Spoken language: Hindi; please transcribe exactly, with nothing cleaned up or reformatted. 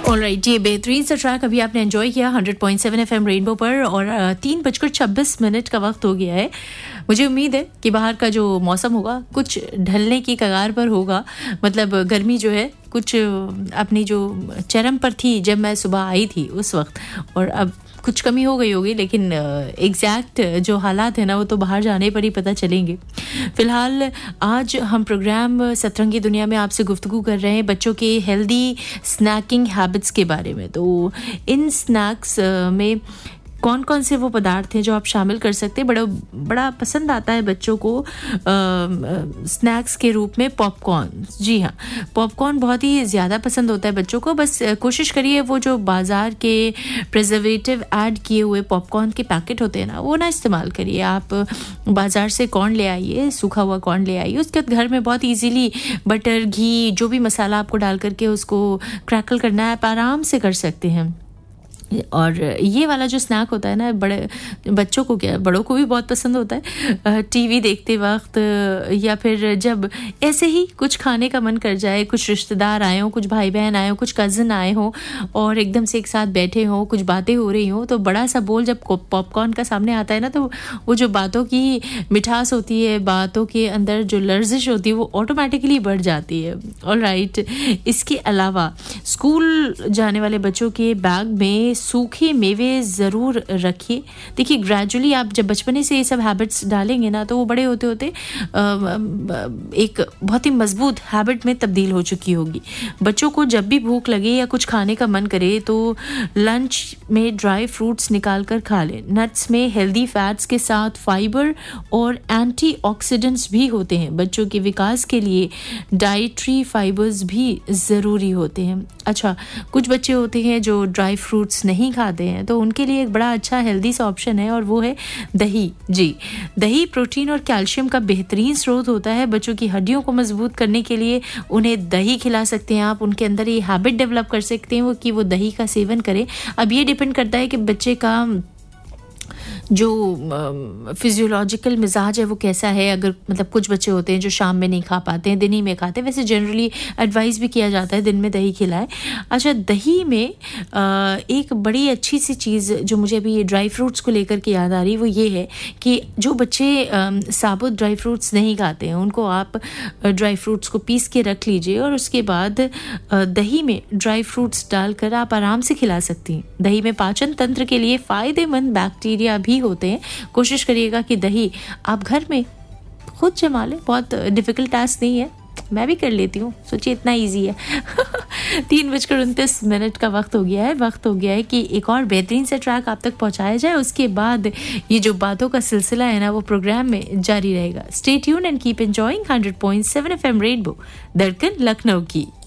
ऑलराइट, ये बेहतरीन सा ट्रैक अभी आपने एंजॉय किया hundred point seven FM rainbow पर और तीन बजकर छब्बीस मिनट का वक्त हो गया है। मुझे उम्मीद है कि बाहर का जो मौसम होगा कुछ ढलने की कगार पर होगा। मतलब गर्मी जो है कुछ अपनी जो चरम पर थी जब मैं सुबह आई थी उस वक्त, और अब कुछ कमी हो गई होगी, लेकिन एग्जैक्ट जो हालात है ना वो तो बाहर जाने पर ही पता चलेंगे। फ़िलहाल आज हम प्रोग्राम सतरंगी दुनिया में आपसे गुफ्तगू कर रहे हैं बच्चों के हेल्दी स्नैकिंग हैबिट्स के बारे में। तो इन स्नैक्स में कौन कौन से वो पदार्थ हैं जो आप शामिल कर सकते हैं। बड़ा बड़ा पसंद आता है बच्चों को स्नैक्स के रूप में पॉपकॉर्न। जी हाँ, पॉपकॉर्न बहुत ही ज़्यादा पसंद होता है बच्चों को। बस कोशिश करिए वो जो बाज़ार के प्रिजर्वेटिव ऐड किए हुए पॉपकॉर्न के पैकेट होते हैं ना, वो ना इस्तेमाल करिए। आप बाज़ार से कॉर्न ले आइए, सूखा हुआ कॉर्न ले आइए, उसके बाद घर में बहुत ईजीली बटर घी जो भी मसाला आपको डाल करके उसको क्रैकल करना है आप आराम से कर सकते हैं। और ये वाला जो स्नैक होता है ना, बड़े बच्चों को क्या बड़ों को भी बहुत पसंद होता है। टीवी देखते वक्त या फिर जब ऐसे ही कुछ खाने का मन कर जाए, कुछ रिश्तेदार आए हों, कुछ भाई बहन आए हों, कुछ कज़न आए हों और एकदम से एक साथ बैठे हों, कुछ बातें हो रही हों, तो बड़ा सा बोल जब पॉपकॉर्न का सामने आता है ना, तो वो जो बातों की मिठास होती है, बातों के अंदर जो लर्जिश होती है वो ऑटोमेटिकली बढ़ जाती है। ऑलराइट, इसके अलावा स्कूल जाने वाले बच्चों के बैग में सूखे मेवे ज़रूर रखिए। देखिए, ग्रेजुअली आप जब बचपने से ये सब हैबिट्स डालेंगे ना, तो वो बड़े होते होते एक बहुत ही मजबूत हैबिट में तब्दील हो चुकी होगी। बच्चों को जब भी भूख लगे या कुछ खाने का मन करे तो लंच में ड्राई फ्रूट्स निकाल कर खा लें। नट्स में हेल्दी फैट्स के साथ फाइबर और एंटीऑक्सीडेंट्स भी होते हैं। बच्चों के विकास के लिए डाइटरी फाइबर्स भी ज़रूरी होते हैं। अच्छा, कुछ बच्चे होते हैं जो ड्राई फ्रूट्स नहीं खाते हैं, तो उनके लिए एक बड़ा अच्छा हेल्दी सा ऑप्शन है और वो है दही। जी, दही प्रोटीन और कैल्शियम का बेहतरीन स्रोत होता है। बच्चों की हड्डियों को मजबूत करने के लिए उन्हें दही खिला सकते हैं आप। उनके अंदर ये हैबिट डेवलप कर सकते हैं वो कि वो दही का सेवन करें। अब ये डिपेंड करता है कि बच्चे का जो फिजियोलॉजिकल मिजाज है वो कैसा है। अगर मतलब कुछ बच्चे होते हैं जो शाम में नहीं खा पाते हैं, दिन ही में खाते हैं, वैसे जनरली एडवाइस भी किया जाता है दिन में दही खिलाएं। अच्छा, दही में आ, एक बड़ी अच्छी सी चीज़ जो मुझे अभी ये ड्राई फ्रूट्स को लेकर के याद आ रही वो ये है कि जो बच्चे आ, साबुत ड्राई फ्रूट्स नहीं खाते हैं उनको आप ड्राई फ्रूट्स को पीस के रख लीजिए और उसके बाद आ, दही में ड्राई फ्रूट्स डालकर आप आराम से खिला सकती हैं। दही में पाचन तंत्र के लिए फ़ायदेमंद बैक्टीरिया भी होते हैं। कोशिश करिएगा कि दही आप घर में खुद जमा लें। बहुत डिफिकल्ट टास्क नहीं है, मैं भी कर लेती हूँ, सोचिए इतना इजी है। तीन बजकर उनतीस मिनट का वक्त हो गया है। वक्त हो गया है कि एक और बेहतरीन से ट्रैक आप तक पहुँचाया जाए। उसके बाद ये जो बातों का सिलसिला है ना वो प्रोग्राम में जारी रहेगा। Stay tune and keep enjoying hundred point seven FM rainbow, धड़कन लखनऊ की।